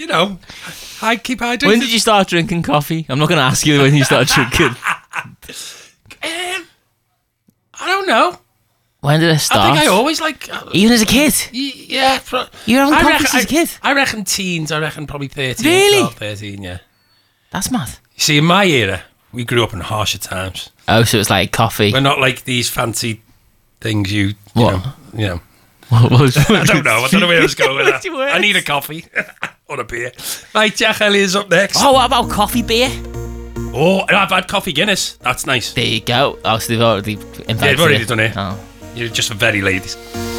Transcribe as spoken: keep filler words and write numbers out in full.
you know, I keep hydrated. When did you start drinking coffee? I'm not going to ask you when you started drinking. Um, I don't know. When did it start? I think I always like... Uh, Even as a kid? y- yeah. Pro- You were having I coffee reckon, as a kid? I, I reckon teens. I reckon probably thirteen. Really? twelve, thirteen, yeah. That's mad. You see, in my era, we grew up in harsher times. Oh, so it's like coffee. We're not like these fancy things you... you What? know, you know. What was I don't know. I don't know where I was going with What's that. your words? I need a coffee. Or a beer. Right, Jack Elliott's up next. Oh, what about coffee beer? Oh, I've had coffee Guinness. That's nice. There you go. Oh, so they've already invented Yeah, they've already it. done it. Oh. You're just for very ladies.